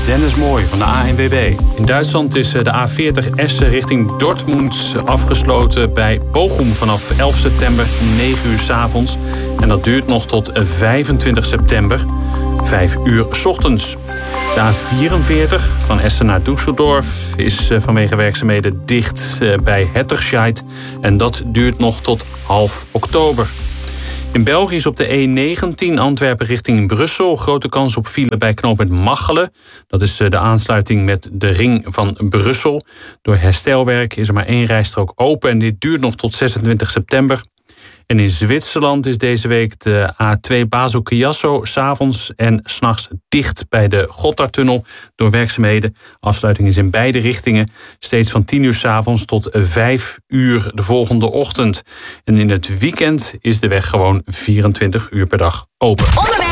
is Dennis Mooij van de ANWB. In Duitsland is de A40 Essen richting Dortmund afgesloten bij Bochum vanaf 11 september 9 uur 's avonds. En dat duurt nog tot 25 september, 5 uur 's ochtends. De A44 van Essen naar Düsseldorf is vanwege werkzaamheden dicht bij Hetterscheid. En dat duurt nog tot half oktober. In België is op de E19 Antwerpen richting Brussel grote kans op file bij knooppunt Machelen. Dat is de aansluiting met de ring van Brussel. Door herstelwerk is er maar 1 rijstrook open en dit duurt nog tot 26 september. En in Zwitserland is deze week de A2 Basel-Chiasso 's avonds en 's nachts dicht bij de Gotthardtunnel door werkzaamheden. Afsluiting is in beide richtingen steeds van 10 uur 's avonds tot 5 uur de volgende ochtend. En in het weekend is de weg gewoon 24 uur per dag open.